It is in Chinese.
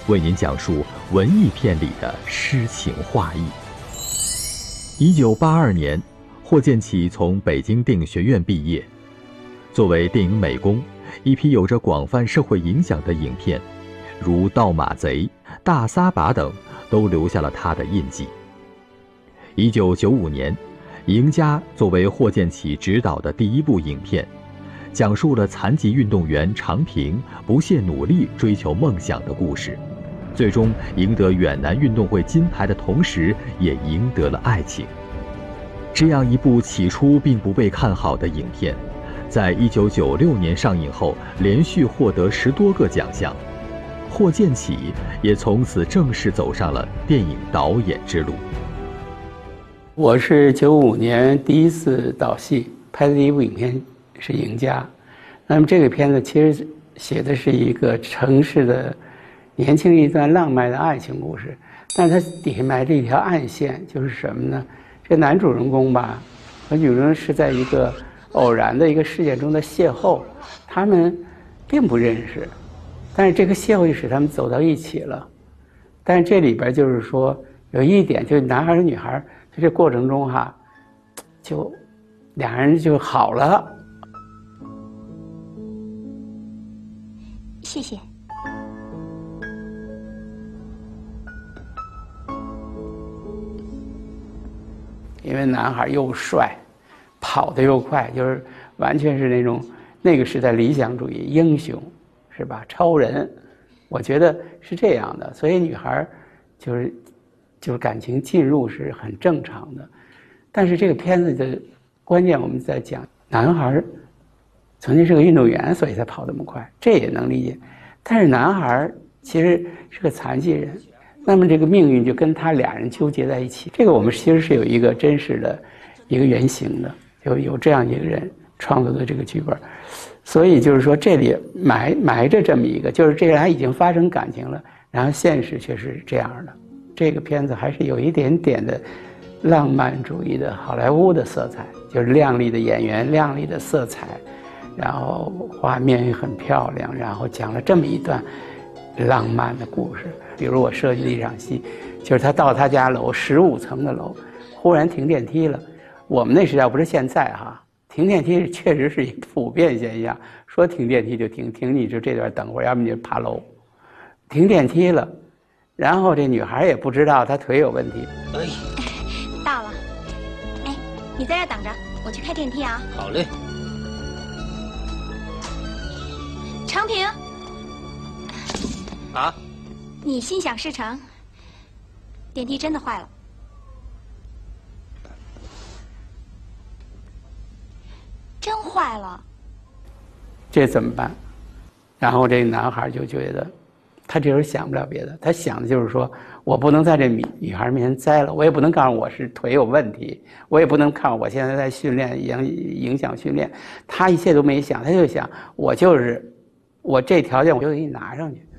为您讲述文艺片里的诗情画意。1982年，霍建起从北京电影学院毕业。作为电影美工，一批有着广泛社会影响的影片，如《盗马贼》《大撒把》等，都留下了他的印记。1995年，《赢家》作为霍建起执导的第一部影片，讲述了残疾运动员常平不懈努力追求梦想的故事，最终赢得远南运动会金牌的同时，也赢得了爱情。这样一部起初并不被看好的影片，在1996年上映后，连续获得10多个奖项，霍建起也从此正式走上了电影导演之路。 我是95年第一次导戏，拍的第一部影片是《赢家》。那么这个片子其实写的是一个城市的年轻人一段浪漫的爱情故事，但是它底下埋着一条暗线，就是什么呢？这男主人公吧和女主人公是在一个偶然的一个事件中的邂逅，他们并不认识，但是这个邂逅就使他们走到一起了。但是这里边就是说有一点，就是男孩和女孩在这过程中就两人就好了。 谢谢。 因为男孩又帅，跑得又快，就是完全是那个时代理想主义英雄，是吧？超人，我觉得是这样的。所以女孩就是感情进入是很正常的。但是这个片子的关键我们在讲，男孩曾经是个运动员，所以才跑那么快，这也能理解。但是男孩其实是个残疾人，那么这个命运就跟他俩人纠结在一起。这个我们其实是有一个真实的一个原型的，就有这样一个人创作的这个剧本。所以就是说这里埋着这么一个，就是这俩已经发生感情了，然后现实却是这样的。这个片子还是有一点点的浪漫主义的好莱坞的色彩，就是亮丽的演员、亮丽的色彩，然后画面也很漂亮，然后讲了这么一段浪漫的故事。比如我设计的一场戏，就是他到他家楼15层的楼，忽然停电梯了。我们那时代不是现在哈，停电梯确实是一普遍现象，说停电梯就停你就这段等会儿，要不你就爬楼。停电梯了，然后这女孩也不知道她腿有问题。 到了，哎，你在这等着，我去开电梯啊。 好嘞。 常平。 啊？ 你心想事成，电梯真的坏了。真坏了。 这怎么办？然后这个男孩就觉得，他这时候想不了别的，他想的就是说，我不能在这女孩面前栽了，我也不能告诉我是腿有问题，我也不能看我现在在训练，影响训练。他一切都没想，他就想，我这条件我就给你拿上去。